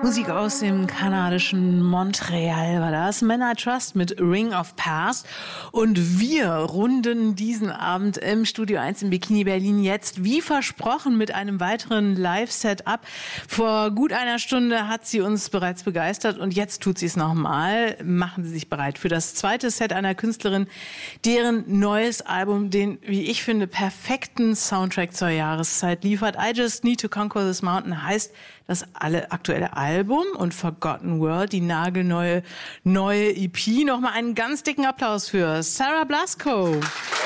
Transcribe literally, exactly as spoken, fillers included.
Musik aus dem kanadischen Montreal war das. Men I Trust mit Ring of Past. Und wir runden diesen Abend im Studio eins in Bikini Berlin jetzt, wie versprochen, mit einem weiteren Live-Set ab. Vor gut einer Stunde hat sie uns bereits begeistert und jetzt tut sie es nochmal. Machen Sie sich bereit für das zweite Set einer Künstlerin, deren neues Album den, wie ich finde, perfekten Soundtrack zur Jahreszeit liefert. I Just Need to Conquer This Mountain heißt das alle aktuelle Album und Forgotten World, die nagelneue neue E P. Nochmal einen ganz dicken Applaus für Sarah Blasko.